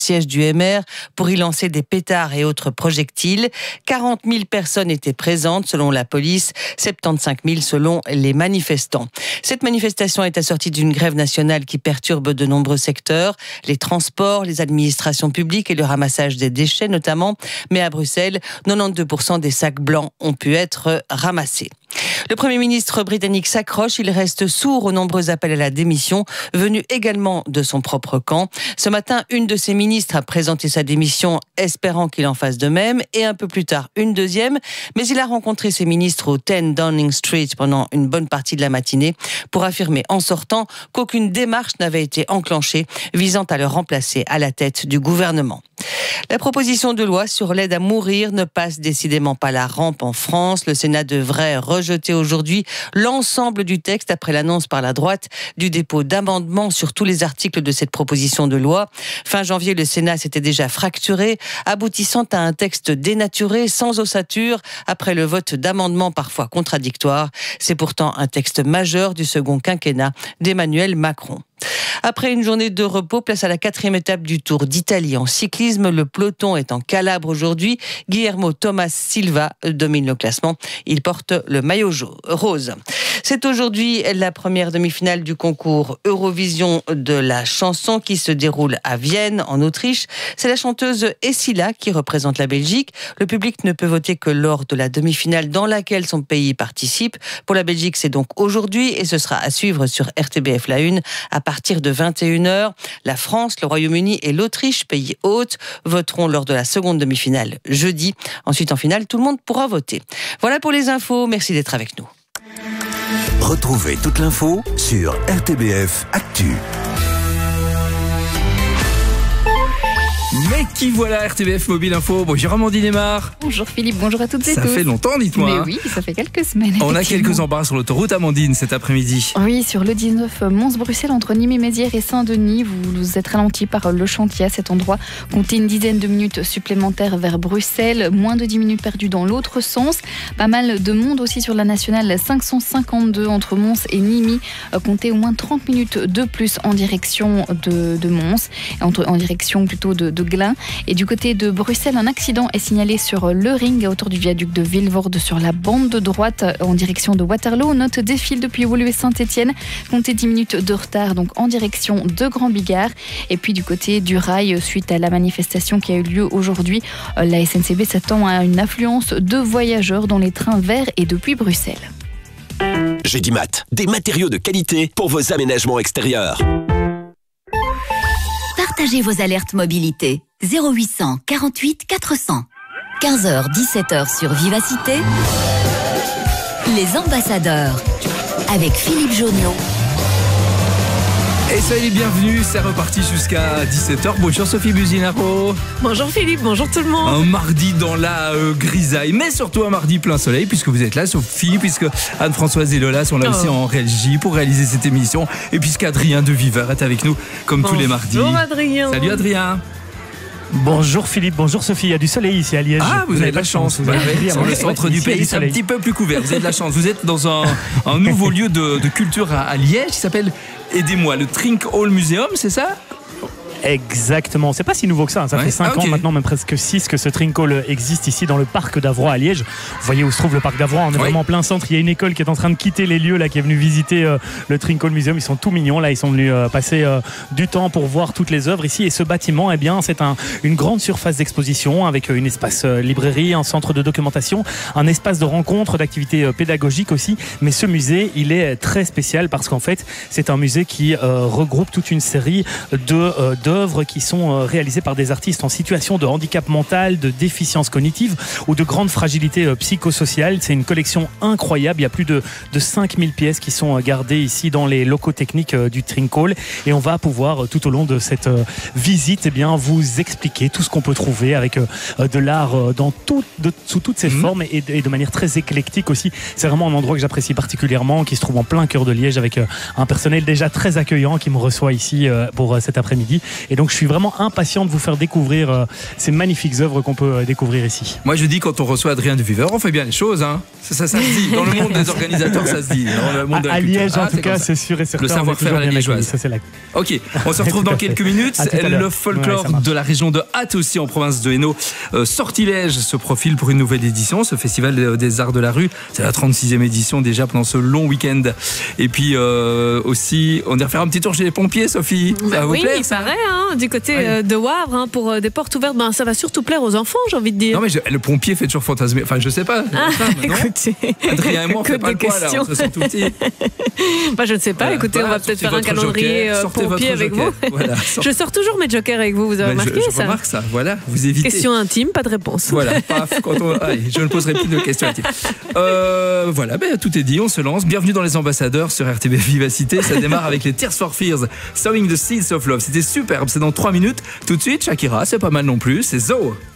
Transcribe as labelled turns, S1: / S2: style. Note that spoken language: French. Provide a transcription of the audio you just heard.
S1: siège du MR pour y lancer des pétards et autres projectiles. 40 000 personnes étaient présentes selon la police, 75 000 selon les manifestants. Cette manifestation est assortie d'une grève nationale qui perturbe de nombreux secteurs, les transports, les administrations publiques et le ramassage des déchets notamment. Mais à Bruxelles, 92% des sacs blancs ont pu être ramassés. Le Premier ministre britannique s'accroche, il reste sourd aux nombreux appels à la démission, venus également de son propre camp. Ce matin, une de ses ministres a présenté sa démission, espérant qu'il en fasse de même, et un peu plus tard, une deuxième. Mais il a rencontré ses ministres au 10 Downing Street pendant une bonne partie de la matinée pour affirmer en sortant qu'aucune démarche n'avait été enclenchée visant à le remplacer à la tête du gouvernement. La proposition de loi sur l'aide à mourir ne passe décidément pas la rampe en France. Le Sénat devrait rejeter aujourd'hui l'ensemble du texte après l'annonce par la droite du dépôt d'amendements sur tous les articles de cette proposition de loi. Fin janvier, le Sénat s'était déjà fracturé, aboutissant à un texte dénaturé, sans ossature, après le vote d'amendements parfois contradictoires. C'est pourtant un texte majeur du second quinquennat d'Emmanuel Macron. Après une journée de repos, place à la 4e étape du Tour d'Italie en cyclisme. Le peloton est en Calabre aujourd'hui. Guillermo Thomas Silva domine le classement. Il porte le maillot rose. C'est aujourd'hui la première demi-finale du concours Eurovision de la chanson qui se déroule à Vienne, en Autriche. C'est la chanteuse Essila qui représente la Belgique. Le public ne peut voter que lors de la demi-finale dans laquelle son pays participe. Pour la Belgique, c'est donc aujourd'hui et ce sera à suivre sur RTBF La Une à partir de 21h. La France, le Royaume-Uni et l'Autriche, pays hôtes, voteront lors de la seconde demi-finale jeudi. Ensuite, en finale, tout le monde pourra voter. Voilà pour les infos. Merci d'être avec nous.
S2: Retrouvez toute l'info sur RTBF Actu.
S3: Mais qui voilà, RTBF Mobile Info. Bonjour Amandine Aymar.
S4: Bonjour Philippe, bonjour à toutes et tous.
S3: Ça fait longtemps, dites-moi.
S4: Mais oui, ça fait quelques semaines.
S3: On a quelques embarras sur l'autoroute, Amandine, cet après-midi.
S4: Oui, sur le 19 Mons-Bruxelles, entre Nîmes et Mézières et Saint-Denis, vous êtes ralenti par le chantier à cet endroit. Comptez une dizaine de minutes supplémentaires vers Bruxelles, moins de 10 minutes perdues dans l'autre sens. Pas mal de monde aussi sur la nationale 552 entre Mons et Nîmes. Comptez au moins 30 minutes de plus en direction de Mons, en direction plutôt de Glin. Et du côté de Bruxelles, un accident est signalé sur le ring autour du viaduc de Vilvoorde sur la bande de droite en direction de Waterloo. Note défile depuis Woluwe et Saint-Etienne. Comptez 10 minutes de retard donc en direction de Grand Bigard. Et puis du côté du rail, suite à la manifestation qui a eu lieu aujourd'hui, la SNCB s'attend à une affluence de voyageurs dans les trains vers et depuis Bruxelles.
S2: Gédimat, des matériaux de qualité pour vos aménagements extérieurs.
S5: Partagez vos alertes mobilité. 0800 48 400. 15h, 17h sur Vivacité. Les ambassadeurs. Avec Philippe Joniot.
S3: Et soyez les bienvenus, c'est reparti jusqu'à 17h. Bonjour Sophie Buzinaro.
S6: Bonjour Philippe, bonjour tout le monde.
S3: Un mardi dans la grisaille, mais surtout un mardi plein soleil, puisque vous êtes là Sophie, puisque Anne-Françoise et Lola sont là aussi en régie pour réaliser cette émission, et puisqu'Adrien de Viver est avec nous comme tous les mardis.
S6: Bonjour Adrien.
S3: Salut Adrien.
S7: Bonjour Philippe, bonjour Sophie, il y a du soleil ici à Liège.
S3: Ah, vous avez de la chance, vous allez sur le centre du pays, c'est un petit peu plus couvert, vous avez de la chance. Vous êtes dans un nouveau lieu de culture à Liège qui s'appelle, aidez-moi, le Trink Hall Museum, c'est ça ?
S7: Exactement, c'est pas si nouveau que ça, ça fait 5 ans maintenant, même presque 6 que ce Trink Hall existe ici dans le parc d'Avroy à Liège. Vous voyez où se trouve le parc d'Avroy, on est vraiment en plein centre, il y a une école qui est en train de quitter les lieux là, qui est venue visiter le Trink Hall Museum, ils sont tout mignons là, ils sont venus passer du temps pour voir toutes les œuvres ici, et ce bâtiment, eh bien, c'est une grande surface d'exposition avec une espace librairie, un centre de documentation, un espace de rencontre, d'activités pédagogiques aussi, mais ce musée, il est très spécial parce qu'en fait, c'est un musée qui regroupe toute une série d'œuvres qui sont réalisées par des artistes en situation de handicap mental, de déficience cognitive ou de grande fragilité psychosociale. C'est une collection incroyable. Il y a plus de 5000 pièces qui sont gardées ici dans les locaux techniques du Trink Hall, et on va pouvoir tout au long de cette visite bien, vous expliquer tout ce qu'on peut trouver avec de l'art sous toutes ses formes et de manière très éclectique aussi. C'est vraiment un endroit que j'apprécie particulièrement, qui se trouve en plein cœur de Liège avec un personnel déjà très accueillant qui me reçoit ici pour cet après-midi. Et donc je suis vraiment impatient de vous faire découvrir ces magnifiques œuvres qu'on peut découvrir ici.
S3: Moi je dis quand on reçoit Adrien de Viveur, on fait bien les choses. Hein. Ça se dit. Dans le monde des organisateurs, ça se dit. Dans le monde de la culture.
S7: Liège, en tout cas, c'est sûr et certain.
S3: Le savoir-faire à la liégeoise.
S7: Ça, c'est la...
S3: Ok, on se retrouve dans quelques minutes. Le folklore de la région de Hatt aussi en province de Hainaut. Sortilège se profile pour une nouvelle édition. Ce festival des arts de la rue, c'est la 36e édition déjà pendant ce long week-end. Et puis aussi, on irait faire un petit tour chez les pompiers, Sophie. Ça vous plaît,
S6: il paraît, hein, du côté de Wavre, pour des portes ouvertes. Ça va surtout plaire aux enfants, j'ai envie de dire.
S3: Non, mais le pompier fait toujours fantasmer. Enfin, je sais pas.
S6: Écoutez,
S3: Adrien et moi, on fait pas le poids, là. On se sent tout petit.
S6: Je ne sais pas. Écoutez, on va peut-être faire un calendrier pompier avec vous. Voilà, je sors toujours mes jokers avec vous. Vous avez remarqué ça?
S3: Je remarque ça. Voilà, vous évitez.
S6: Question intime, pas de réponse.
S3: Voilà, paf. Allez, je ne poserai plus de questions intimes. Voilà, tout est dit. On se lance. Bienvenue dans les ambassadeurs sur RTB Vivacité. Ça démarre avec les Tears for Fears, Sowing the Seeds of Love. C'était superbe. C'est dans 3 minutes. Tout de suite, Shakira, c'est pas mal non plus. C'est Zoe.